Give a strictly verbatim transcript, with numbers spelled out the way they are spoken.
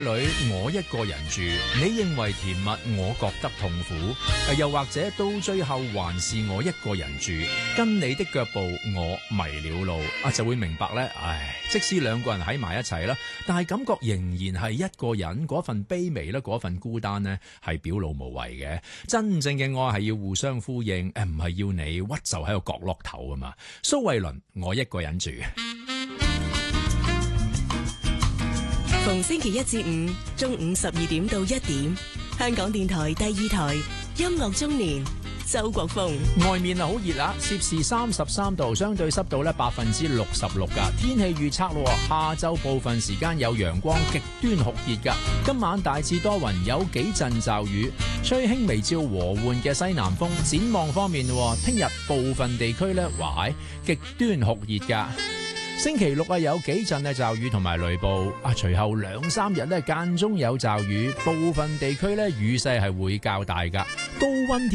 女，我一個人住，你認為甜蜜，我覺得痛苦。又或者到最後還是我一個人住，跟你的腳步我迷了路啊，就會明白呢。唉，即使兩個人喺埋一齊啦，但係感覺仍然係一個人，嗰份卑微啦，嗰份孤單呢，係表露無遺嘅。真正嘅愛係要互相呼應，誒唔係要你屈就喺個角落頭啊嘛。蘇慧倫，我一個人住。 逢星期一至五中午十二點到一點，香港電台第二台音樂中年，周國峰。 外面啊好熱啊，攝氏三十三度，相對濕度咧百分之六十六噶。天氣預測咯，下晝部分時間有陽光，極端酷熱噶。今晚大致多雲，有幾陣驟雨，吹輕微至和緩嘅西南風。展望方面，聽日部分地區咧，哇，極端酷熱噶。星期六啊，有幾陣嘅驟雨同埋雷暴啊，隨後兩三日咧間中有驟雨，部分地區咧雨勢係會較大噶，高溫。